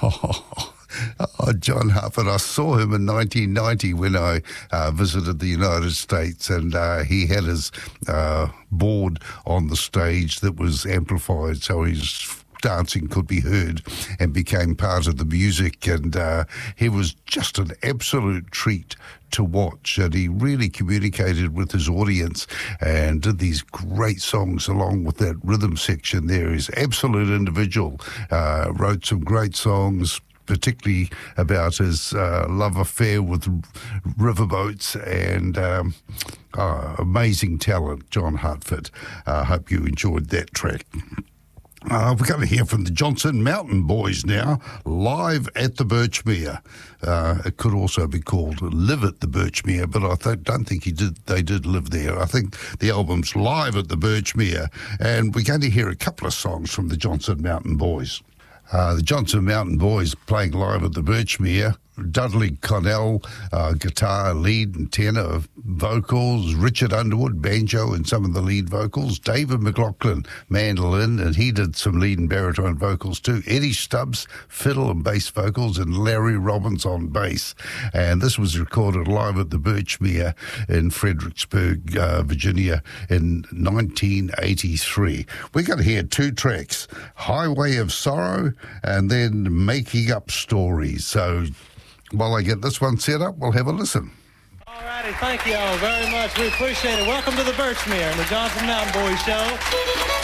Oh, John Hartford, I saw him in 1990 when I visited the United States, and he had his board on the stage that was amplified, so his dancing could be heard and became part of the music, and he was just an absolute treat to watch, and he really communicated with his audience and did these great songs along with that rhythm section there. He's an absolute individual, wrote some great songs, particularly about his love affair with riverboats, and amazing talent, John Hartford. I hope you enjoyed that track. We're going to hear from the Johnson Mountain Boys now, live at the Birchmere. It could also be called Live at the Birchmere, but I don't think they did live there. I think the album's live at the Birchmere, and we're going to hear a couple of songs from the Johnson Mountain Boys. The Johnson Mountain Boys playing live at the Birchmere. Dudley Connell, guitar, lead and tenor vocals. Richard Underwood, banjo and some of the lead vocals. David McLaughlin, mandolin, and he did some lead and baritone vocals too. Eddie Stubbs, fiddle and bass vocals, and Larry Robbins on bass. And this was recorded live at the Birchmere in Fredericksburg, Virginia in 1983. We're going to hear two tracks, Highway of Sorrow and then Making Up Stories. So while I get this one set up, we'll have a listen. All righty, thank you all very much. We appreciate it. Welcome to the Birchmere and the Johnson Mountain Boys Show.